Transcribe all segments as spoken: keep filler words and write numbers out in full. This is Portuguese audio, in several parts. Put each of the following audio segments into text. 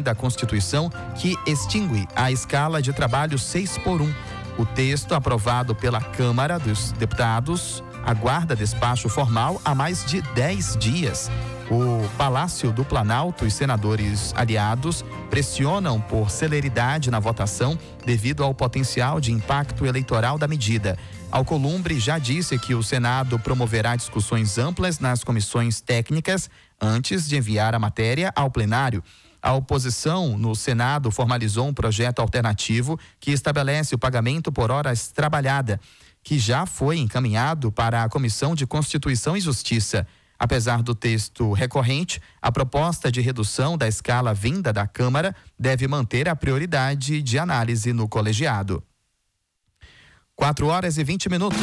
Emenda à Constituição que extingue a escala de trabalho seis por um. O texto, aprovado pela Câmara dos Deputados, aguarda despacho formal há mais de dez dias. O Palácio do Planalto e senadores aliados pressionam por celeridade na votação devido ao potencial de impacto eleitoral da medida. Alcolumbre já disse que o Senado promoverá discussões amplas nas comissões técnicas antes de enviar a matéria ao plenário. A oposição no Senado formalizou um projeto alternativo que estabelece o pagamento por horas trabalhada, que já foi encaminhado para a Comissão de Constituição e Justiça. Apesar do texto recorrente, a proposta de redução da escala vinda da Câmara deve manter a prioridade de análise no colegiado. quatro horas e vinte minutos.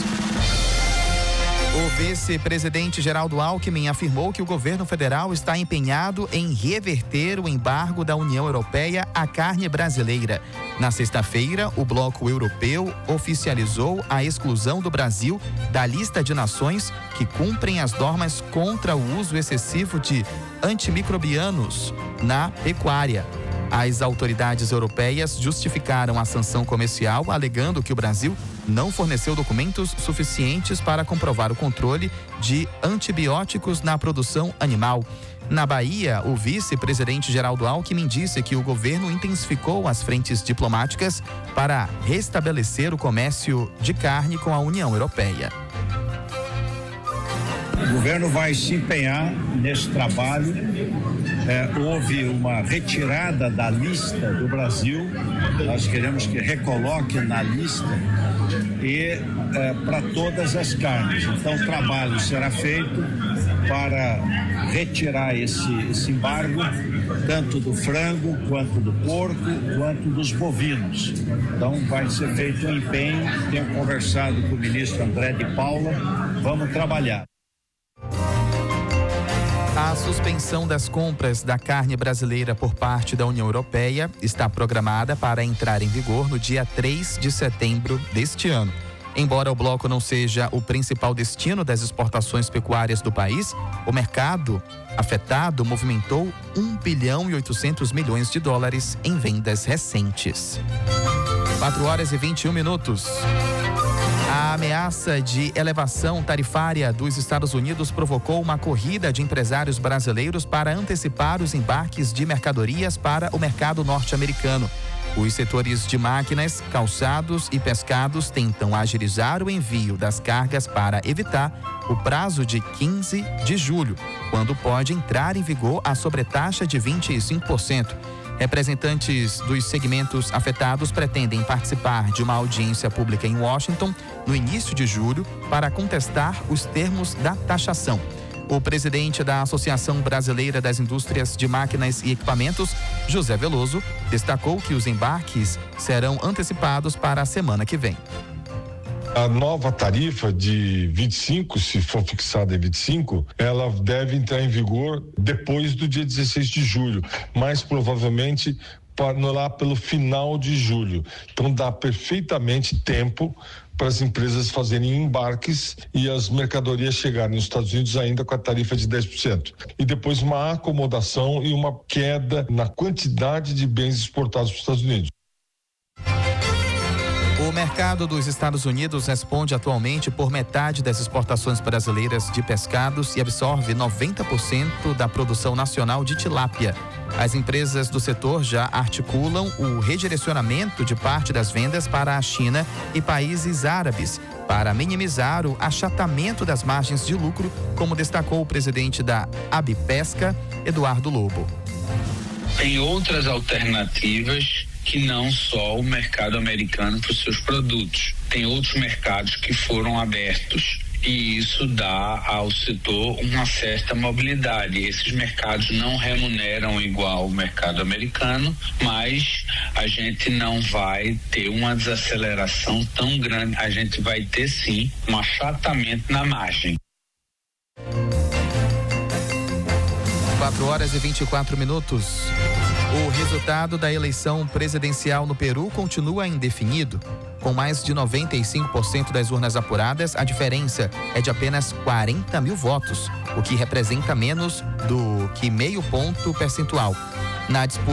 O vice-presidente Geraldo Alckmin afirmou que o governo federal está empenhado em reverter o embargo da União Europeia à carne brasileira. Na sexta-feira, o bloco europeu oficializou a exclusão do Brasil da lista de nações que cumprem as normas contra o uso excessivo de antimicrobianos na pecuária. As autoridades europeias justificaram a sanção comercial, alegando que o Brasil não forneceu documentos suficientes para comprovar o controle de antibióticos na produção animal. Na Bahia, o vice-presidente Geraldo Alckmin disse que o governo intensificou as frentes diplomáticas para restabelecer o comércio de carne com a União Europeia. O governo vai se empenhar nesse trabalho. É, houve uma retirada da lista do Brasil. Nós queremos que recoloque na lista e é, para todas as carnes. Então, o trabalho será feito para retirar esse, esse embargo, tanto do frango, quanto do porco, quanto dos bovinos. Então, vai ser feito um empenho. Tenho conversado com o ministro André de Paula. Vamos trabalhar. A suspensão das compras da carne brasileira por parte da União Europeia está programada para entrar em vigor no dia três de setembro deste ano. Embora o bloco não seja o principal destino das exportações pecuárias do país, o mercado afetado movimentou um bilhão e oitocentos milhões de dólares em vendas recentes. quatro horas e vinte e um minutos. A ameaça de elevação tarifária dos Estados Unidos provocou uma corrida de empresários brasileiros para antecipar os embarques de mercadorias para o mercado norte-americano. Os setores de máquinas, calçados e pescados tentam agilizar o envio das cargas para evitar o prazo de quinze de julho, quando pode entrar em vigor a sobretaxa de vinte e cinco por cento. Representantes dos segmentos afetados pretendem participar de uma audiência pública em Washington no início de julho para contestar os termos da taxação. O presidente da Associação Brasileira das Indústrias de Máquinas e Equipamentos, José Veloso, destacou que os embarques serão antecipados para a semana que vem. A nova tarifa de vinte e cinco, se for fixada em vinte e cinco, ela deve entrar em vigor depois do dia dezesseis de julho, mais provavelmente lá pelo final de julho. Então dá perfeitamente tempo para as empresas fazerem embarques e as mercadorias chegarem nos Estados Unidos ainda com a tarifa de dez por cento. E depois uma acomodação e uma queda na quantidade de bens exportados para os Estados Unidos. O mercado dos Estados Unidos responde atualmente por metade das exportações brasileiras de pescados e absorve noventa por cento da produção nacional de tilápia. As empresas do setor já articulam o redirecionamento de parte das vendas para a China e países árabes, para minimizar o achatamento das margens de lucro, como destacou o presidente da Abipesca, Eduardo Lobo. Tem outras alternativas que não só o mercado americano para os seus produtos. Tem outros mercados que foram abertos e isso dá ao setor uma certa mobilidade. Esses mercados não remuneram igual o mercado americano, mas a gente não vai ter uma desaceleração tão grande. A gente vai ter sim um achatamento na margem. quatro horas e vinte e quatro minutos. O resultado da eleição presidencial no Peru continua indefinido. Com mais de noventa e cinco por cento das urnas apuradas, a diferença é de apenas quarenta mil votos, o que representa menos do que meio ponto percentual. Na disputa